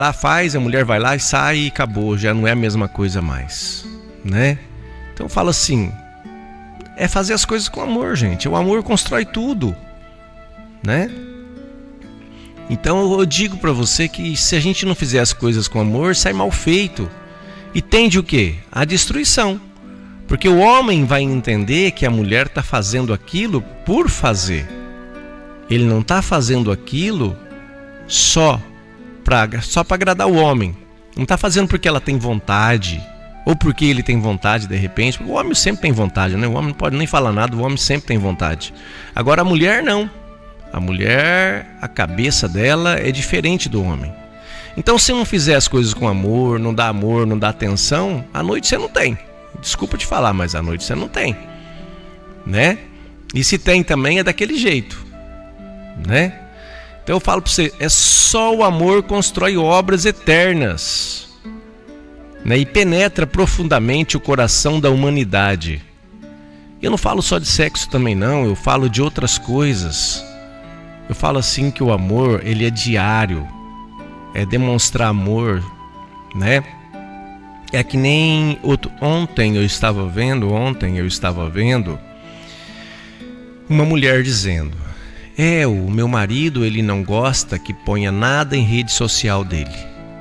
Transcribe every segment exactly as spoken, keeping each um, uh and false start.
lá faz, a mulher vai lá e sai e acabou, já não é a mesma coisa mais, né? Então eu falo assim, é fazer as coisas com amor, gente. O amor constrói tudo, né? Então eu digo pra você que se a gente não fizer as coisas com amor, sai mal feito. E tende o quê? A destruição. Porque o homem vai entender que a mulher está fazendo aquilo por fazer. Ele não está fazendo aquilo só para só para agradar o homem. Não está fazendo porque ela tem vontade, ou porque ele tem vontade de repente. Porque o homem sempre tem vontade, né? O homem não pode nem falar nada, o homem sempre tem vontade. Agora a mulher não. A mulher, a cabeça dela é diferente do homem. Então se não fizer as coisas com amor, não dá amor, não dá atenção, à noite você não tem. Desculpa te falar, mas à noite você não tem, né? E se tem também é daquele jeito, né? Então eu falo para você, é só o amor constrói obras eternas, né? E penetra profundamente o coração da humanidade. Eu não falo só de sexo também não, eu falo de outras coisas. Eu falo assim que o amor, ele é diário, é demonstrar amor, né? É que nem outro, ontem eu estava vendo, ontem eu estava vendo uma mulher dizendo: é, o meu marido, ele não gosta que ponha nada em rede social dele.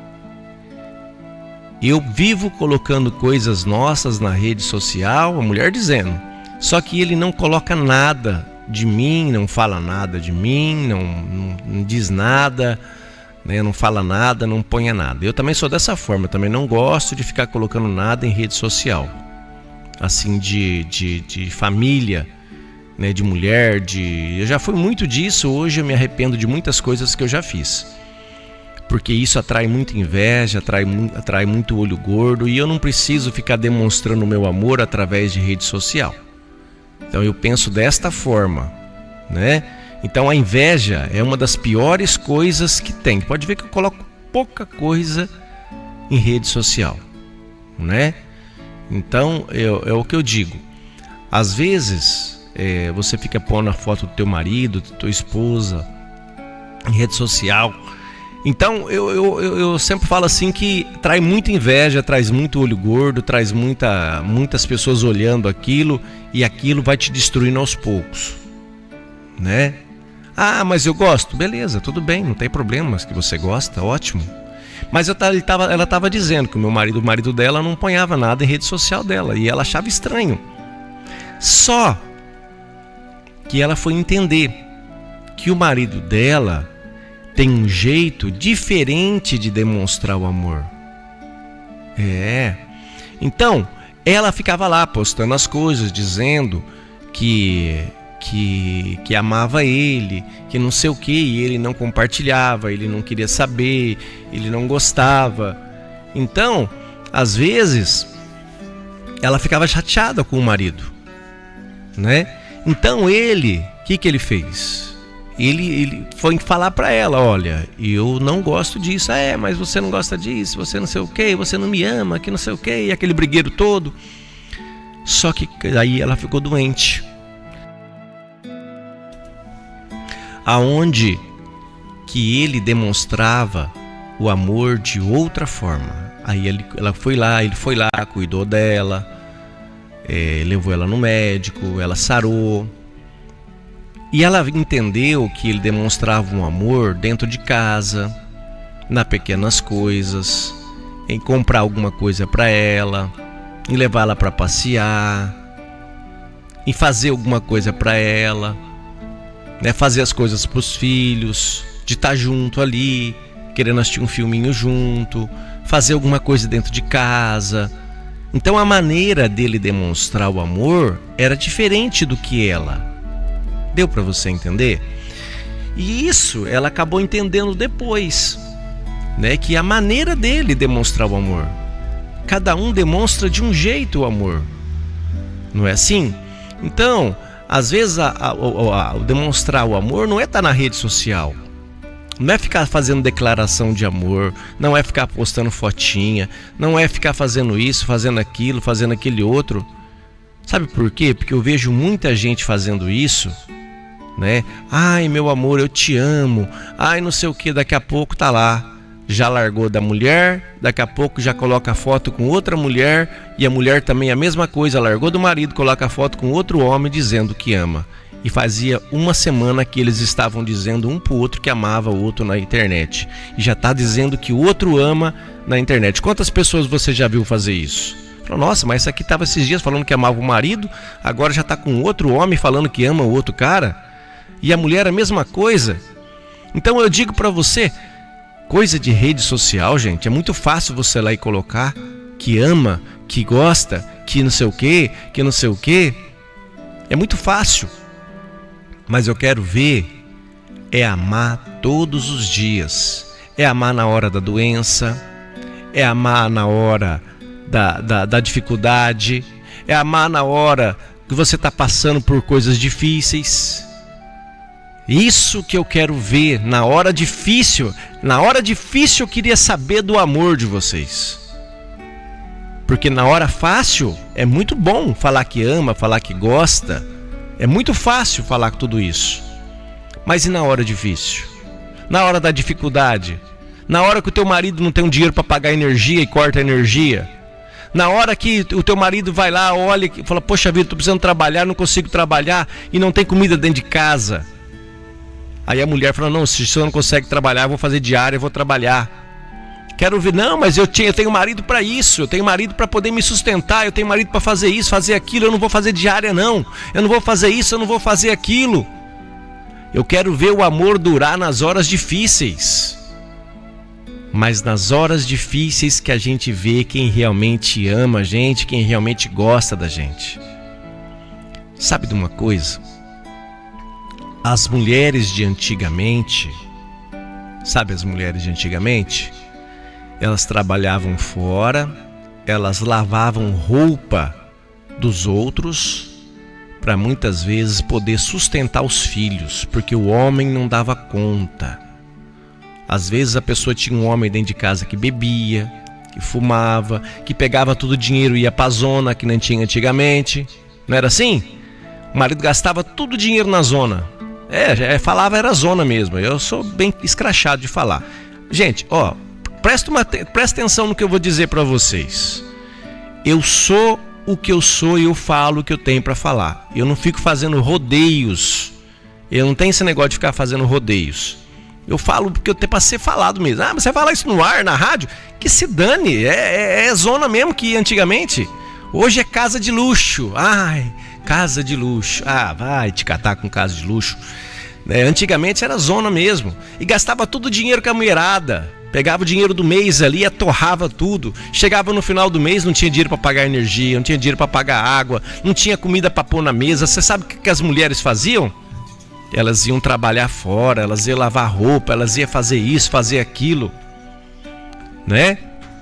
Eu vivo colocando coisas nossas na rede social, a mulher dizendo, só que ele não coloca nada de mim, não fala nada de mim, não, não, não diz nada, né, não fala nada, não ponha nada. Eu também sou dessa forma, eu também não gosto de ficar colocando nada em rede social, assim de, de, de família, né, de mulher, de... eu já fui muito disso, hoje eu me arrependo de muitas coisas que eu já fiz, porque isso atrai muita inveja, atrai, atrai muito olho gordo, e eu não preciso ficar demonstrando o meu amor através de rede social. Então eu penso desta forma, né? Então a inveja é uma das piores coisas que tem. Pode ver que eu coloco pouca coisa em rede social, né? Então eu, é o que eu digo. Às vezes é, você fica pondo a foto do teu marido, da tua esposa em rede social. Então eu, eu, eu, eu sempre falo assim que traz muita inveja, traz muito olho gordo, traz muita, muitas pessoas olhando aquilo, e aquilo vai te destruindo aos poucos, né? Ah, mas eu gosto. Beleza, tudo bem, não tem problema, que você gosta, ótimo. Mas eu, ele tava, ela estava dizendo que o meu marido, o marido dela não ponhava nada em rede social dela, e ela achava estranho. Só que ela foi entender que o marido dela tem um jeito diferente de demonstrar o amor. É. Então, ela ficava lá postando as coisas, dizendo que... Que, que amava ele, que não sei o que, e ele não compartilhava, ele não queria saber, ele não gostava. Então, às vezes, ela ficava chateada com o marido, né? Então ele, o que, que ele fez? Ele, ele foi falar para ela: olha, eu não gosto disso. Ah, é, mas você não gosta disso, você não sei o que, você não me ama, que não sei o que, e aquele brigueiro todo. Só que aí ela ficou doente. Aonde que ele demonstrava o amor de outra forma. Aí ele, ela foi lá, ele foi lá, cuidou dela, é, levou ela no médico, ela sarou. E ela entendeu que ele demonstrava um amor dentro de casa, nas pequenas coisas, em comprar alguma coisa para ela, em levá-la para passear, em fazer alguma coisa para ela, né, fazer as coisas para os filhos, de estar junto ali, querendo assistir um filminho junto, fazer alguma coisa dentro de casa. Então a maneira dele demonstrar o amor era diferente do que ela. Deu para você entender? E isso ela acabou entendendo depois, né, que a maneira dele demonstrar o amor, cada um demonstra de um jeito o amor, não é assim? Então às vezes a, a, a, a demonstrar o amor não é estar na rede social, não é ficar fazendo declaração de amor, não é ficar postando fotinha, não é ficar fazendo isso, fazendo aquilo, fazendo aquele outro. Sabe por quê? Porque eu vejo muita gente fazendo isso, né? Ai, meu amor, eu te amo. Ai, não sei o que, daqui a pouco tá lá, já largou da mulher, daqui a pouco já coloca foto com outra mulher, e a mulher também a mesma coisa, largou do marido, coloca foto com outro homem dizendo que ama. E fazia uma semana que eles estavam dizendo um pro outro que amava o outro na internet. E já está dizendo que o outro ama na internet. Quantas pessoas você já viu fazer isso? Falou, nossa, mas essa aqui estava esses dias falando que amava o marido, agora já está com outro homem falando que ama o outro cara. E a mulher a mesma coisa. Então eu digo para você, coisa de rede social, gente, é muito fácil você ir lá e colocar que ama, que gosta, que não sei o que, que não sei o que. É muito fácil. Mas eu quero ver é amar todos os dias. É amar na hora da doença, é amar na hora da, da, da dificuldade, é amar na hora que você está passando por coisas difíceis. Isso que eu quero ver na hora difícil. Na hora difícil eu queria saber do amor de vocês. Porque na hora fácil é muito bom falar que ama, falar que gosta. É muito fácil falar tudo isso. Mas e na hora difícil? Na hora da dificuldade? Na hora que o teu marido não tem um dinheiro para pagar energia e corta a energia? Na hora que o teu marido vai lá, olha e fala, poxa vida, estou precisando trabalhar, não consigo trabalhar e não tem comida dentro de casa. Aí a mulher fala, não, se você não consegue trabalhar, eu vou fazer diária, eu vou trabalhar. Quero ver, não, mas eu, tinha, eu tenho marido para isso, eu tenho marido para poder me sustentar, eu tenho marido para fazer isso, fazer aquilo, eu não vou fazer diária não, eu não vou fazer isso, eu não vou fazer aquilo. Eu quero ver o amor durar nas horas difíceis. Mas nas horas difíceis que a gente vê quem realmente ama a gente, quem realmente gosta da gente. Sabe de uma coisa? As mulheres de antigamente, sabe as mulheres de antigamente? Elas trabalhavam fora, elas lavavam roupa dos outros para muitas vezes poder sustentar os filhos, porque o homem não dava conta. Às vezes a pessoa tinha um homem dentro de casa que bebia, que fumava, que pegava todo o dinheiro e ia pra zona, que não tinha antigamente. Não era assim? O marido gastava todo o dinheiro na zona. É, falava era zona mesmo. Eu sou bem escrachado de falar. Gente, ó, presta, uma, presta atenção no que eu vou dizer para vocês. Eu sou o que eu sou e eu falo o que eu tenho para falar. Eu não fico fazendo rodeios. Eu não tenho esse negócio de ficar fazendo rodeios. Eu falo porque eu tenho para ser falado mesmo. Ah, mas você fala isso no ar, na rádio? Que se dane, é, é, é zona mesmo que antigamente. Hoje é casa de luxo. Ai, casa de luxo. Ah, vai te catar com casa de luxo. É, antigamente era zona mesmo. E gastava todo o dinheiro com a mulherada. Pegava o dinheiro do mês ali, atorrava tudo. Chegava no final do mês, não tinha dinheiro para pagar energia, não tinha dinheiro para pagar água, não tinha comida para pôr na mesa. Você sabe o que, que as mulheres faziam? Elas iam trabalhar fora, elas iam lavar roupa, elas iam fazer isso, fazer aquilo, né?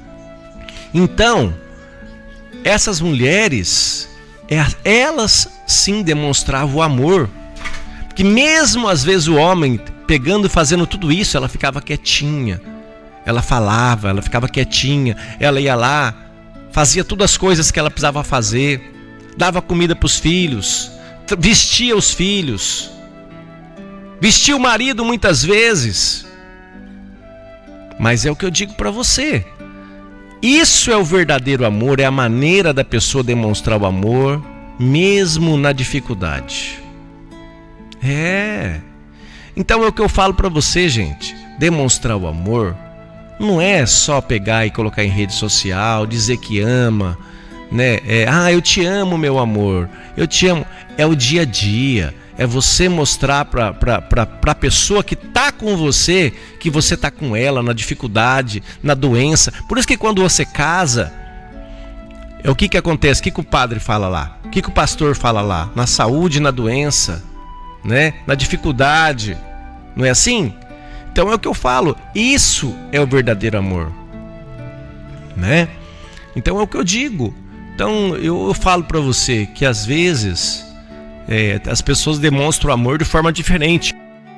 Então, essas mulheres, elas sim demonstravam o amor. Porque mesmo às vezes o homem pegando e fazendo tudo isso, ela ficava quietinha. Ela falava, ela ficava quietinha. Ela ia lá, fazia todas as coisas que ela precisava fazer. Dava comida para os filhos, vestia os filhos. Vestia o marido muitas vezes. Mas é o que eu digo para você. Isso é o verdadeiro amor, é a maneira da pessoa demonstrar o amor, mesmo na dificuldade. É. Então é o que eu falo para você, gente. Demonstrar o amor não é só pegar e colocar em rede social, dizer que ama, né? É, ah, eu te amo, meu amor. Eu te amo. É o dia a dia. É você mostrar para a pessoa que está com você, que você está com ela na dificuldade, na doença. Por isso que quando você casa, é o que, que acontece? O que, que o padre fala lá? O que, que o pastor fala lá? Na saúde, na doença, né? Na dificuldade. Não é assim? Então é o que eu falo. Isso é o verdadeiro amor, né? Então é o que eu digo. Então eu, eu falo para você que às vezes... É, as pessoas demonstram amor de forma diferente.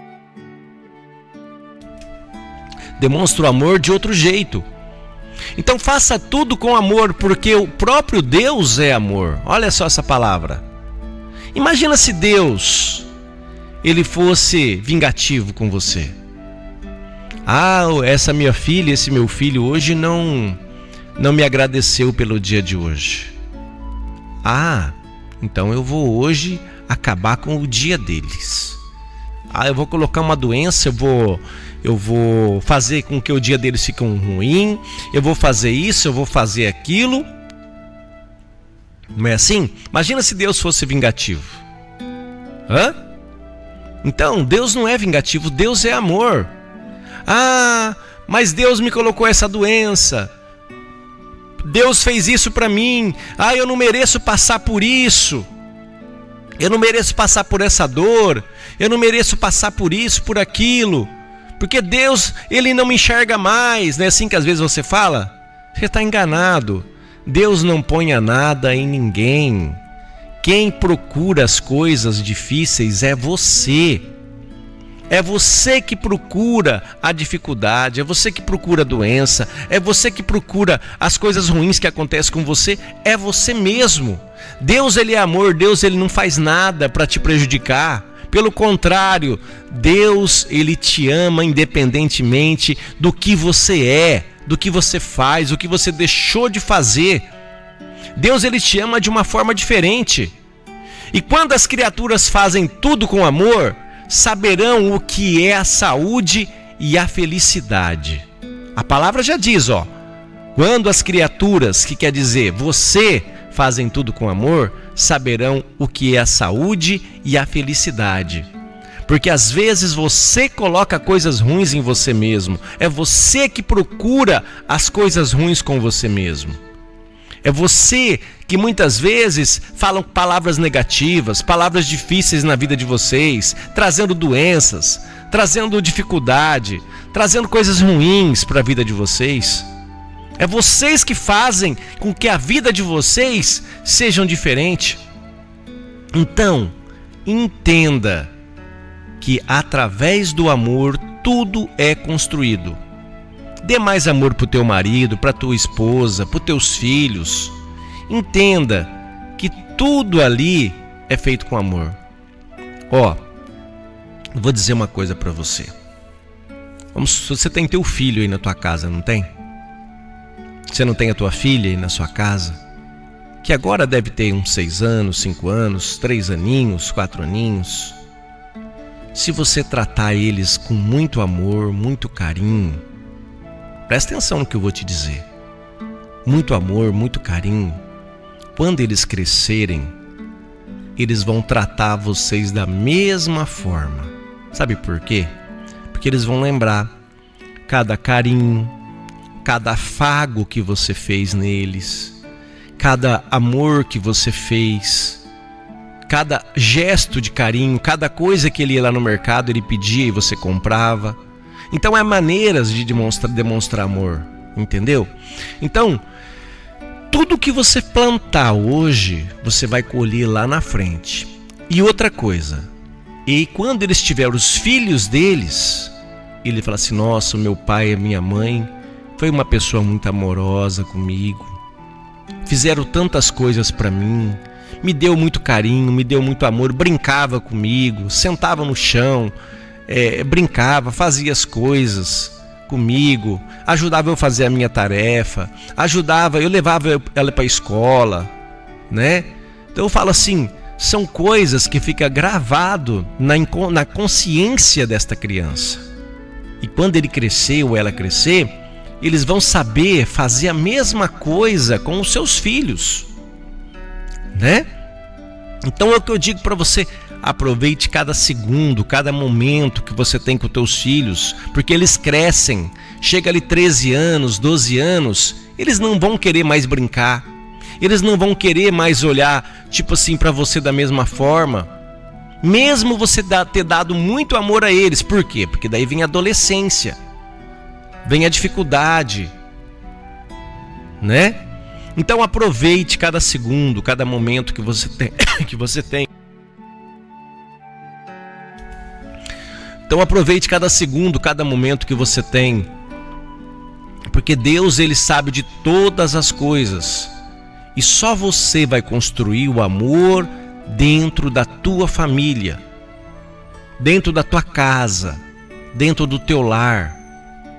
Demonstram amor de outro jeito. Então faça tudo com amor, porque o próprio Deus é amor. Olha só essa palavra. Imagina se Deus ele fosse vingativo com você. Ah, essa minha filha, esse meu filho hoje não, não me agradeceu pelo dia de hoje. Ah, então eu vou hoje acabar com o dia deles. Ah, eu vou colocar uma doença, eu vou, eu vou fazer com que o dia deles fique ruim, eu vou fazer isso, eu vou fazer aquilo. Não é assim? Imagina se Deus fosse vingativo. Hã? Então, Deus não é vingativo, Deus é amor. Ah, mas Deus me colocou essa doença. Deus fez isso para mim. Ah, eu não mereço passar por isso. Eu não mereço passar por essa dor. Eu não mereço passar por isso, por aquilo. Porque Deus, Ele não me enxerga mais. Não é assim que às vezes você fala? Você está enganado. Deus não põe nada em ninguém. Quem procura as coisas difíceis é você. É você que procura a dificuldade, é você que procura a doença, é você que procura as coisas ruins que acontecem com você, é você mesmo. Deus, Ele é amor, Deus, Ele não faz nada para te prejudicar. Pelo contrário, Deus, Ele te ama independentemente do que você é, do que você faz, do que você deixou de fazer. Deus, Ele te ama de uma forma diferente. E quando as criaturas fazem tudo com amor, saberão o que é a saúde e a felicidade. A palavra já diz, ó, quando as criaturas, que quer dizer você, fazem tudo com amor, saberão o que é a saúde e a felicidade. Porque às vezes você coloca coisas ruins em você mesmo. É você que procura as coisas ruins com você mesmo. É você que muitas vezes falam palavras negativas, palavras difíceis na vida de vocês, trazendo doenças, trazendo dificuldade, trazendo coisas ruins para a vida de vocês. É vocês que fazem com que a vida de vocês seja diferente. Então, entenda que através do amor tudo é construído. Dê mais amor para o teu marido, para a tua esposa, para os teus filhos. Entenda que tudo ali é feito com amor. Ó, eu vou dizer uma coisa para você. Vamos, você tem teu filho aí na tua casa, não tem? Você não tem a tua filha aí na sua casa? Que agora deve ter uns seis anos, cinco anos, três aninhos, quatro aninhos. Se você tratar eles com muito amor, muito carinho, presta atenção no que eu vou te dizer. Muito amor, muito carinho. Quando eles crescerem, eles vão tratar vocês da mesma forma. Sabe por quê? Porque eles vão lembrar cada carinho, cada afago que você fez neles, cada amor que você fez, cada gesto de carinho, cada coisa que ele ia lá no mercado, ele pedia e você comprava. Então é maneiras de demonstrar, demonstrar amor, entendeu? Então, tudo que você plantar hoje, você vai colher lá na frente. E outra coisa, e quando eles tiverem os filhos deles, ele fala assim, nossa, meu pai e minha mãe foi uma pessoa muito amorosa comigo, fizeram tantas coisas para mim, me deu muito carinho, me deu muito amor, brincava comigo, sentava no chão, É, brincava, fazia as coisas comigo, ajudava eu a fazer a minha tarefa, ajudava, eu levava ela para a escola, né? Então eu falo assim, são coisas que ficam gravado na, na consciência desta criança. E quando ele crescer ou ela crescer, eles vão saber fazer a mesma coisa com os seus filhos, né? Então é o que eu digo para você. Aproveite cada segundo, cada momento que você tem com os teus filhos, porque eles crescem, chega ali treze anos, doze anos, eles não vão querer mais brincar, eles não vão querer mais olhar tipo assim para você da mesma forma, mesmo você ter dado muito amor a eles. Por quê? Porque daí vem a adolescência, vem a dificuldade, né? Então aproveite cada segundo, cada momento que você tem, que você tem. Então aproveite cada segundo, cada momento que você tem, porque Deus, Ele sabe de todas as coisas, e só você vai construir o amor dentro da tua família, dentro da tua casa, dentro do teu lar.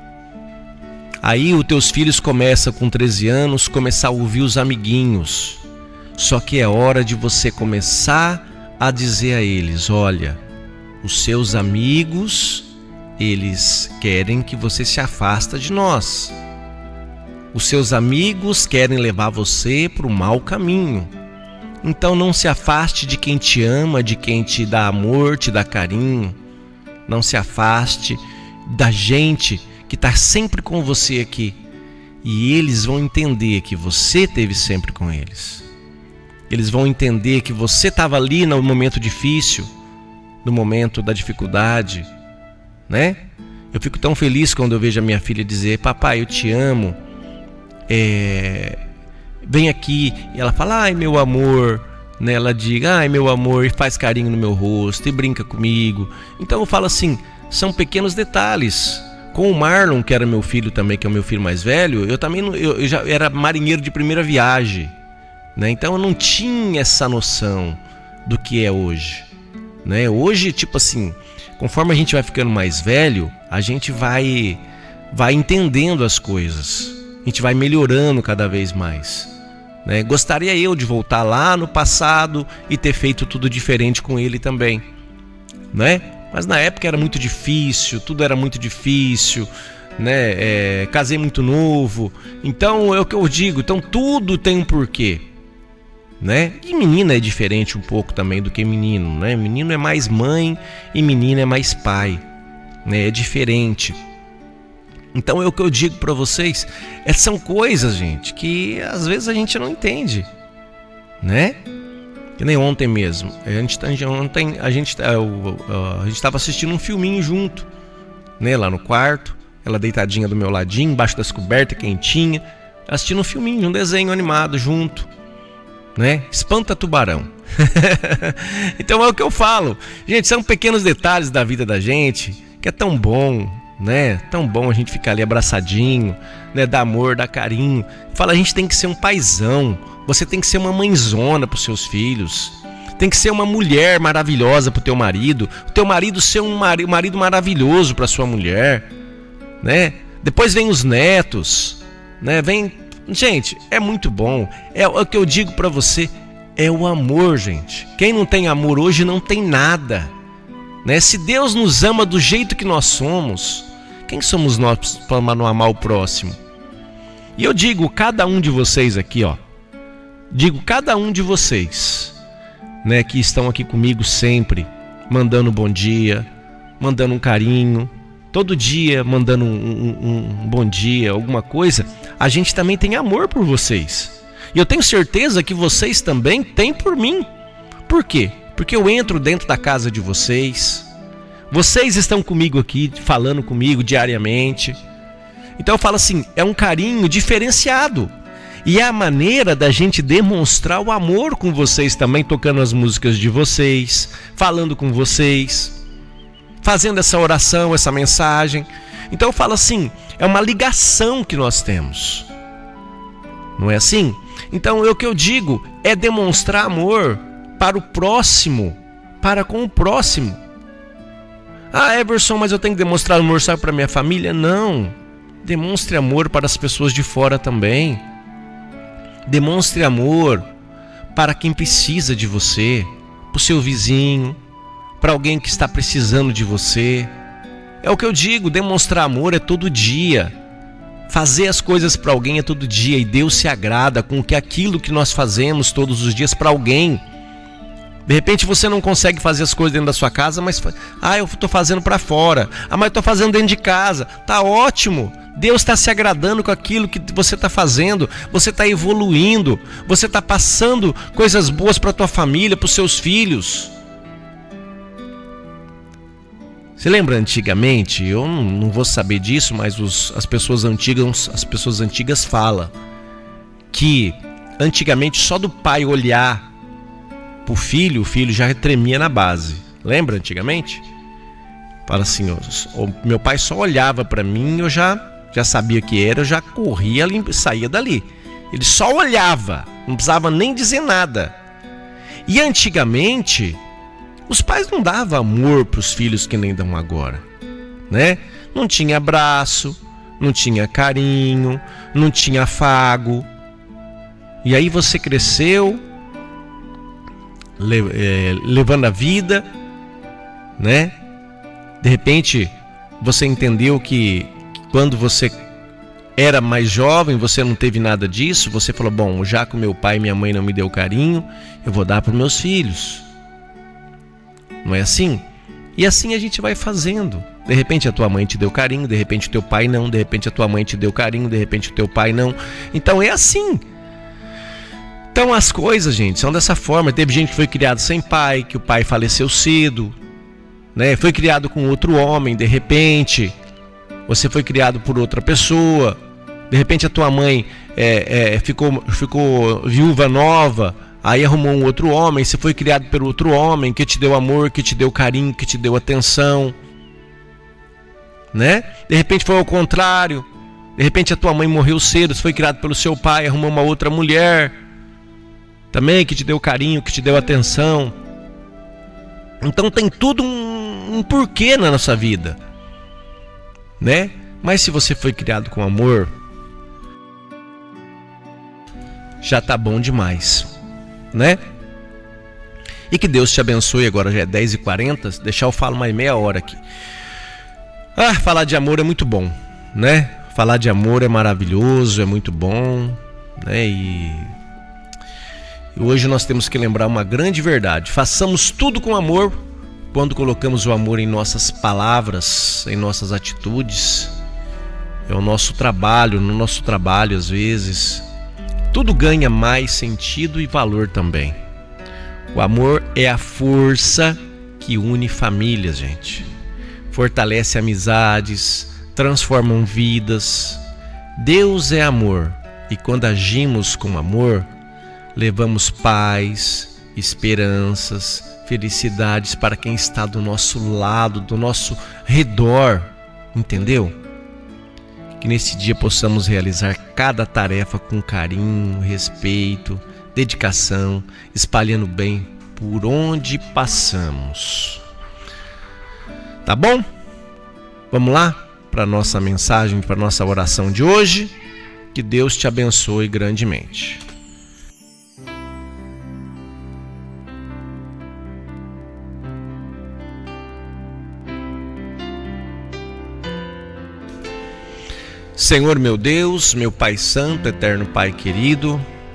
Aí os teus filhos começam com treze anos, começar a ouvir os amiguinhos. Só que é hora de você começar a dizer a eles: olha, os seus amigos, eles querem que você se afasta de nós. Os seus amigos querem levar você para o mau caminho. Então não se afaste de quem te ama, de quem te dá amor, te dá carinho. Não se afaste da gente que está sempre com você aqui. E eles vão entender que você esteve sempre com eles. Eles vão entender que você estava ali no momento difícil, no momento da dificuldade, né? Eu fico tão feliz quando eu vejo a minha filha dizer: papai, eu te amo. É... Vem aqui. E ela fala: ai, meu amor. Né? Ela diz: ai, meu amor, e faz carinho no meu rosto e brinca comigo. Então eu falo assim, são pequenos detalhes. Com o Marlon, que era meu filho também, que é o meu filho mais velho, eu também eu, eu já era marinheiro de primeira viagem, né? Então eu não tinha essa noção do que é hoje, né? Hoje, tipo assim, conforme a gente vai ficando mais velho, a gente vai vai entendendo as coisas, a gente vai melhorando cada vez mais, né? Gostaria eu de voltar lá no passado e ter feito tudo diferente com ele também, né? Mas na época era muito difícil, tudo era muito difícil, né? É, casei muito novo. Então é o que eu digo, então tudo tem um porquê, né? E menina é diferente um pouco também do que menino, né? Menino é mais mãe e menina é mais pai, né? É diferente. Então é o que eu digo para vocês, é, são coisas, gente, que às vezes a gente não entende, né? Que nem ontem mesmo, a gente ontem a gente a gente estava assistindo um filminho junto, né, lá no quarto, ela deitadinha do meu ladinho, embaixo das cobertas, quentinha, assistindo um filminho, um desenho animado junto, né? Espanta tubarão. Então é o que eu falo, gente, são pequenos detalhes da vida da gente que é tão bom, né? Tão bom a gente ficar ali abraçadinho, né? Dar amor, dar carinho. Fala, a gente tem que ser um paizão. Você tem que ser uma mãezona para os seus filhos. Tem que ser uma mulher maravilhosa para o teu marido. O teu marido ser um marido, um marido maravilhoso para sua mulher, né? Depois vem os netos, né? Vem, gente, é muito bom. É o que eu digo para você, é o amor, gente. Quem não tem amor hoje não tem nada, né? Se Deus nos ama do jeito que nós somos, quem somos nós para não amar o próximo? E eu digo, cada um de vocês aqui, ó, digo cada um de vocês, né, que estão aqui comigo sempre, mandando um bom dia, mandando um carinho, todo dia mandando um, um, um bom dia, alguma coisa, a gente também tem amor por vocês. E eu tenho certeza que vocês também têm por mim. Por quê? Porque eu entro dentro da casa de vocês, vocês estão comigo aqui, falando comigo diariamente. Então eu falo assim, é um carinho diferenciado. E é a maneira da gente demonstrar o amor com vocês também, tocando as músicas de vocês, falando com vocês, fazendo essa oração, essa mensagem. Então eu falo assim, é uma ligação que nós temos. Não é assim? Então o que eu digo é demonstrar amor para o próximo, para com o próximo. Ah, Everson, mas eu tenho que demonstrar amor só para minha família? Não. Demonstre amor para as pessoas de fora também. Demonstre amor para quem precisa de você, para o seu vizinho, para alguém que está precisando de você. É o que eu digo, demonstrar amor é todo dia. Fazer as coisas para alguém é todo dia, e Deus se agrada com que aquilo que nós fazemos todos os dias para alguém. De repente você não consegue fazer as coisas dentro da sua casa, mas ah, eu estou fazendo para fora. Ah, mas eu estou fazendo dentro de casa. Tá ótimo. Deus está se agradando com aquilo que você está fazendo. Você está evoluindo. Você está passando coisas boas para a tua família, para os seus filhos. Você lembra antigamente? Eu não, não vou saber disso, mas os, as pessoas antigas, as pessoas antigas falam que antigamente só do pai olhar pro filho, o filho já tremia na base. Lembra antigamente? Fala assim, ó, o meu pai só olhava para mim, eu já já sabia que era, eu já corria, saía dali. Ele só olhava, não precisava nem dizer nada. E antigamente os pais não davam amor para os filhos que nem dão agora, né? Não tinha abraço, não tinha carinho, não tinha afago. E aí você cresceu, le, é, levando a vida, né? De repente você entendeu que quando você era mais jovem, você não teve nada disso. Você falou, bom, já que meu pai e minha mãe não me deu carinho, eu vou dar para os meus filhos. Não é assim? E assim a gente vai fazendo. De repente a tua mãe te deu carinho, de repente o teu pai não, de repente a tua mãe te deu carinho, de repente o teu pai não. Então é assim. Então as coisas, gente, são dessa forma. Teve gente que foi criado sem pai, que o pai faleceu cedo, né? Foi criado com outro homem, de repente você foi criado por outra pessoa. De repente a tua mãe é, é, ficou, ficou viúva nova, aí arrumou um outro homem. Você foi criado pelo outro homem que te deu amor, que te deu carinho, que te deu atenção, né? De repente foi ao contrário. De repente a tua mãe morreu cedo, você foi criado pelo seu pai, arrumou uma outra mulher também que te deu carinho, que te deu atenção. Então tem tudo um, um porquê na nossa vida, né? Mas se você foi criado com amor, já tá bom demais, né? E que Deus te abençoe. Agora já é dez e quarenta, deixar eu falo mais meia hora aqui. Ah, falar de amor é muito bom, né? Falar de amor é maravilhoso, é muito bom, né? E hoje nós temos que lembrar uma grande verdade: façamos tudo com amor. Quando colocamos o amor em nossas palavras, em nossas atitudes, é o nosso trabalho, no nosso trabalho às vezes, tudo ganha mais sentido e valor também. O amor é a força que une famílias, gente. Fortalece amizades, transforma vidas. Deus é amor, e quando agimos com amor, levamos paz, esperanças, felicidades para quem está do nosso lado, do nosso redor, entendeu? Que nesse dia possamos realizar cada tarefa com carinho, respeito, dedicação, espalhando bem por onde passamos. Tá bom? Vamos lá para a nossa mensagem, para a nossa oração de hoje. Que Deus te abençoe grandemente. Senhor meu Deus, meu Pai Santo, eterno Pai querido,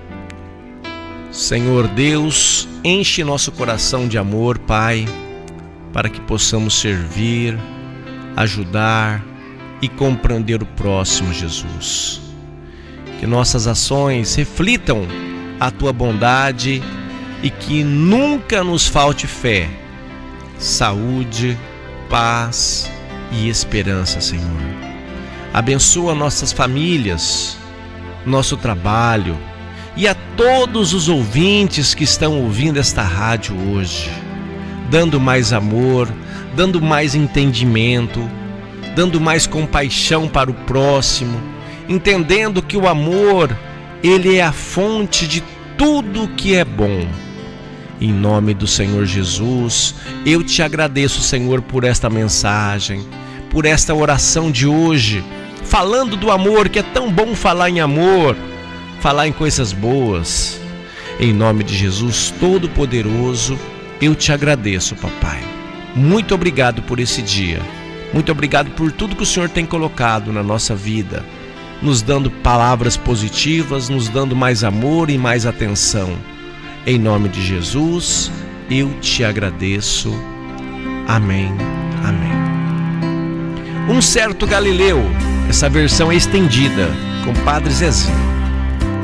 Senhor Deus, enche nosso coração de amor, Pai, para que possamos servir, ajudar e compreender o próximo, Jesus. Que nossas ações reflitam a Tua bondade e que nunca nos falte fé, saúde, paz e esperança, Senhor. Abençoa nossas famílias, nosso trabalho e a todos os ouvintes que estão ouvindo esta rádio hoje, dando mais amor, dando mais entendimento, dando mais compaixão para o próximo, entendendo que o amor, ele é a fonte de tudo que é bom. Em nome do Senhor Jesus, eu te agradeço, Senhor, por esta mensagem, por esta oração de hoje, falando do amor, que é tão bom falar em amor, falar em coisas boas. Em nome de Jesus Todo-Poderoso, eu te agradeço, papai. Muito obrigado por esse dia. Muito obrigado por tudo que o Senhor tem colocado na nossa vida, nos dando palavras positivas, nos dando mais amor e mais atenção. Em nome de Jesus, eu te agradeço. Amém, amém. Um certo Galileu, essa versão é estendida, com Padre Zezinho.